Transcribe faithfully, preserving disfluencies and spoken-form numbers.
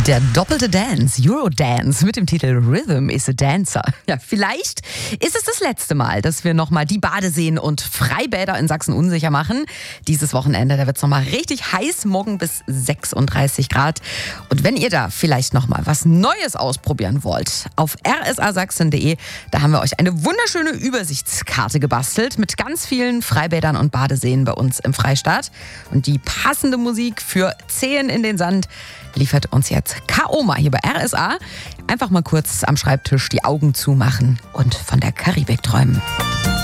Der doppelte Dance, Eurodance mit dem Titel Rhythm is a Dancer. Ja, vielleicht ist es das letzte Mal, dass wir nochmal die Badeseen und Freibäder in Sachsen unsicher machen. Dieses Wochenende, da wird es nochmal richtig heiß, morgen bis sechsunddreißig Grad. Und wenn ihr da vielleicht nochmal was Neues ausprobieren wollt, auf r s a sachsen punkt d e, da haben wir euch eine wunderschöne Übersichtskarte gebastelt mit ganz vielen Freibädern und Badeseen bei uns im Freistaat. Und die passende Musik für Zehen in den Sand liefert uns jetzt Kaoma hier bei R S A. Einfach mal kurz am Schreibtisch die Augen zumachen und von der Karibik träumen.